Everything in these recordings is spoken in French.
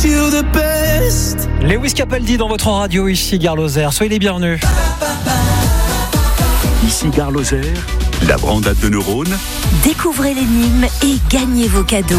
you the best. Lewis Capaldi dans votre radio, ici Gare Lozère. Soyez les bienvenus. Ici Gare Lozère, la brandade de neurones. Découvrez l'énigme et gagnez vos cadeaux.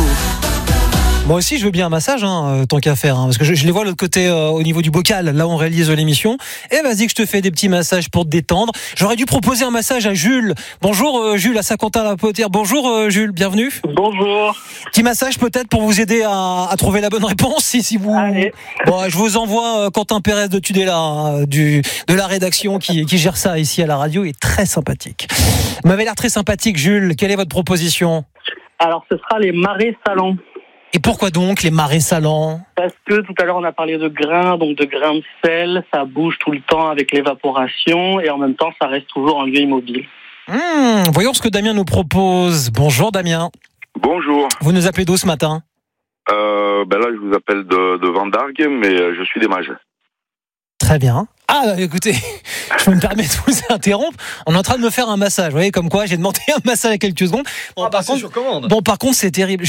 Moi aussi, je veux bien un massage, tant qu'à faire, parce que je les vois de l'autre côté, au niveau du bocal, là où on réalise l'émission. Et vas-y que je te fais des petits massages pour te détendre. J'aurais dû proposer un massage à Jules. Bonjour Jules, à Saint-Quentin-la-Potière. Bonjour Jules, bienvenue. Bonjour. Petit massage peut-être pour vous aider à trouver la bonne réponse, si vous... Allez. Bon, je vous envoie Quentin Pérez de Tudela, de la rédaction qui gère ça ici à la radio, est très sympathique. Vous m'avez l'air très sympathique, Jules. Quelle est votre proposition ? Alors, ce sera les marais salants. Et pourquoi donc les marais salants ? Parce que tout à l'heure, on a parlé de grains, donc de grains de sel. Ça bouge tout le temps avec l'évaporation et en même temps, ça reste toujours un lieu immobile. Voyons ce que Damien nous propose. Bonjour Damien. Bonjour. Vous nous appelez d'où ce matin ? Là, je vous appelle de Vendargue, mais je suis des Mages. Très bien. Ah, écoutez, je me permets de vous interrompre. On est en train de me faire un massage. Vous voyez, comme quoi, j'ai demandé un massage il y a quelques secondes. Bon, par contre, c'est terrible.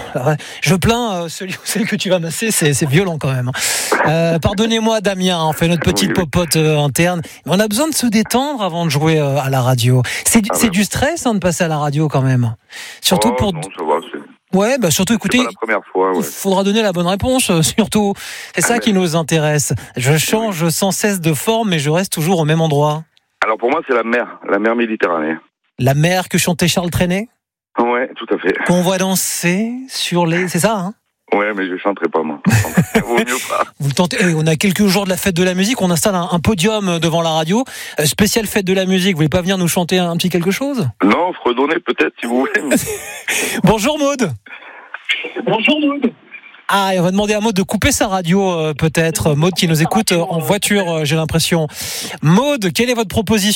Je plains celui ou celle que tu vas masser. C'est violent quand même. Pardonnez-moi, Damien. On fait notre petite popote interne. Mais on a besoin de se détendre avant de jouer à la radio. C'est du stress de passer à la radio quand même. Surtout pour. Non, ça va, Ouais, surtout, écoutez, c'est pas la première fois, ouais. Il faudra donner la bonne réponse, surtout. C'est ça qui nous intéresse. Je change sans cesse de forme, mais je reste toujours au même endroit. Alors pour moi, c'est la mer Méditerranée. La mer que chantait Charles Trenet ? Ouais, tout à fait. Qu'on voit danser sur les... C'est ça, hein ? Ouais, mais je chanterai pas, moi. Vaut mieux pas. Vous le tentez. On a quelques jours de la fête de la musique, on installe un podium devant la radio. Spéciale fête de la musique, vous voulez pas venir nous chanter un petit quelque chose ? Non, fredonner peut-être, si vous voulez. Bonjour Maud. Bonjour, Maud. Ah, et on va demander à Maud de couper sa radio, peut-être. Maud qui nous écoute en voiture, j'ai l'impression. Maud, quelle est votre proposition ?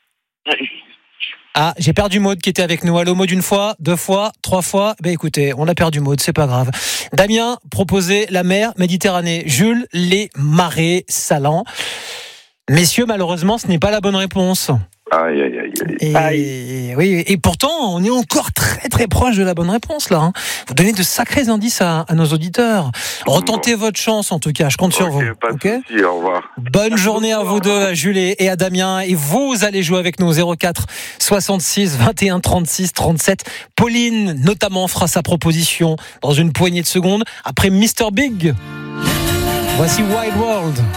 Ah, j'ai perdu Maud qui était avec nous. Allô Maud, une fois, 2 fois, 3 fois. Écoutez, on a perdu Maud, c'est pas grave. Damien proposait la mer Méditerranée. Jules, les marais salants. Messieurs, malheureusement, ce n'est pas la bonne réponse. Aïe. Oui, et pourtant, on est encore très très proche de la bonne réponse là. Vous donnez de sacrés indices à nos auditeurs. Retentez votre chance en tout cas, je compte sur vous. Pas de souci, au revoir. Bonne journée à vous deux, à Jules et à Damien. Et vous allez jouer avec nous 04 66 21 36 37. Pauline notamment fera sa proposition dans une poignée de secondes après Mr Big. Voici Wild World.